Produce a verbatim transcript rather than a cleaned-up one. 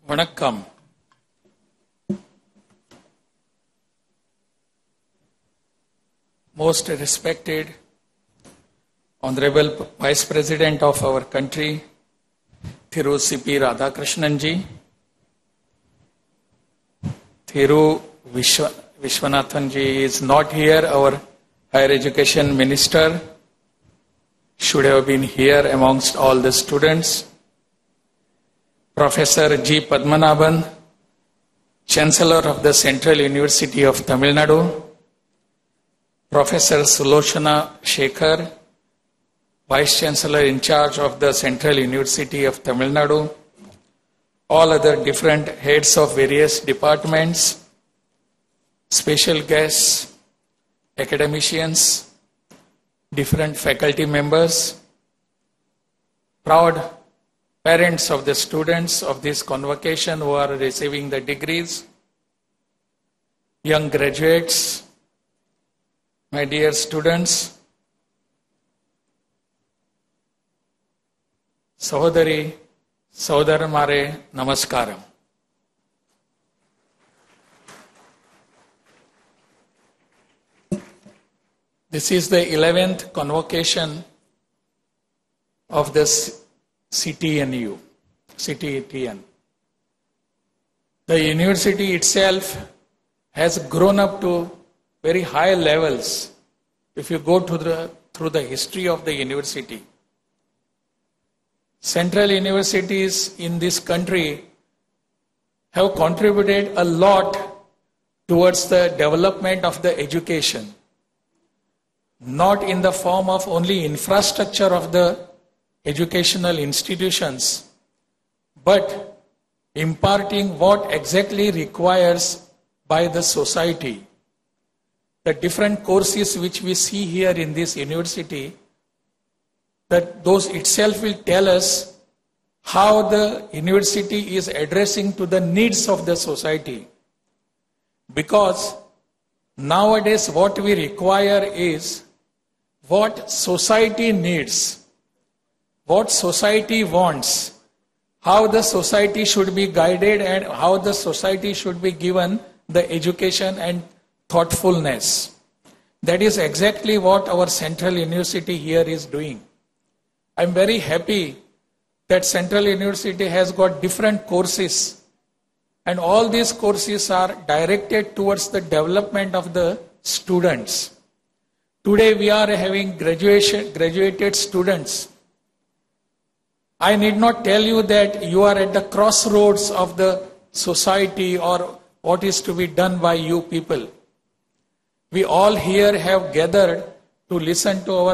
வணக்கம். Most respected Honorable Vice President of our country, Thiru C P Radhakrishnan ji, Thiru Vishwa, Vishwanathan ji is not here, our Higher Education Minister, should have been here amongst all the students. Professor G. Padmanabhan, Chancellor of the Central University of Tamil Nadu, Professor Sulochana Shekhar, Vice Chancellor in charge of the Central University of Tamil Nadu, all other different heads of various departments, special guests, academicians, different faculty members, proud parents of the students of this convocation who are receiving the degrees, young graduates, my dear students, Sahodari, Sahodaramare, Namaskaram. This is the eleventh convocation of this C T N U, C T T N. The university itself has grown up to very high levels if you go to the, through the history of the university. Central universities in this country have contributed a lot towards the development of the education, not in the form of only infrastructure of the educational institutions, but imparting what exactly requires by the society. The different courses which we see here in this university, that those itself will tell us how the university is addressing to the needs of the society. Because nowadays what we require is what society needs, what society wants, how the society should be guided and how the society should be given the education and thoughtfulness. That is exactly what our Central University here is doing. I am very happy that Central University has got different courses, and all these courses are directed towards the development of the students. Today we are having graduation, graduated students. I need not tell you that you are at the crossroads of the society or what is to be done by you people. We all here have gathered to listen to our